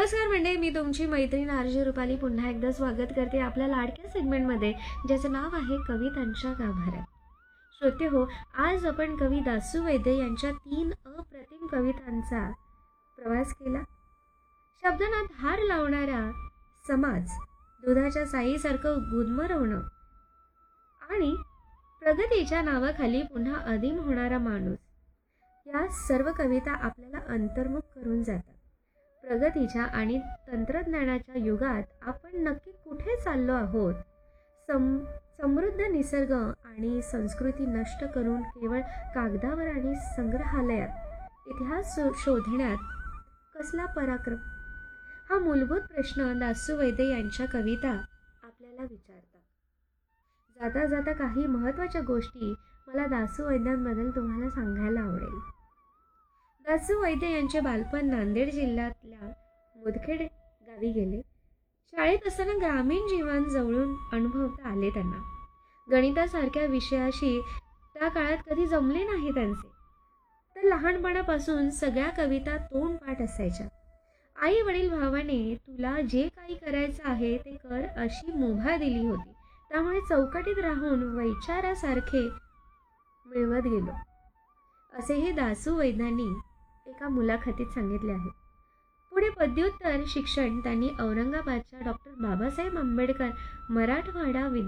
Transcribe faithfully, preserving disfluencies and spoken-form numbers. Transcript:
नमस्कार मंडळी, मी तुमची मैत्रीण आरजे रुपाली पुन्हा एकदा स्वागत करते आपल्या लाडक्या सेगमेंटमध्ये, ज्याचं नाव आहे कवितांच्या गाभाऱ्यात. श्रोते हो, आज आपण कवी दासू वैद्य यांच्या तीन अप्रतिम कवितांचा प्रवास केला. शब्दांना धार लावणारा समाज, दुधाच्या साईसारखं गुदमरवणं आणि प्रगतीच्या नावाखाली पुन्हा अधीन होणारा माणूस, या सर्व कविता आपल्याला अंतर्मुख करून जातात. प्रगतीच्या आणि तंत्रज्ञानाच्या युगात आपण नक्की कुठे चाललो आहोत? सम समृद्ध निसर्ग आणि संस्कृती नष्ट करून केवळ कागदावर आणि संग्रहालयात इतिहास शोधण्यात कसला पराक्रम? हा मूलभूत प्रश्न दासू वैद्य यांच्या कविता आपल्याला विचारतात. जाता जाता काही महत्त्वाच्या गोष्टी मला दासू वैद्यांबद्दल तुम्हाला सांगायला आवडेल. दासू वैद्य यांचे बालपण नांदेड जिल्ह्यातल्या मुदखेड गावी गेले. शाळेत असताना ग्रामीण जीवन जवळून अनुभवता आले त्यांना. गणितासारख्या विषयाशी त्या काळात कधी जमले नाही त्यांचे, तर लहानपणापासून सगळ्या कविता तोंडपाठ असायच्या. आई वडील भावाने तुला जे काही करायचं आहे ते कर अशी मुभा दिली होती. त्यामुळे चौकटीत राहून वैचारासारखे मिळवत गेलो, असेही दासू वैद्यांनी एका मुलाखतीत सांगितले आहे. पुढे पदव्युत्तर शिक्षण त्यांनी औरंगाबादच्या डॉक्टर बाबासाहेब आंबेडकर मराठवाडा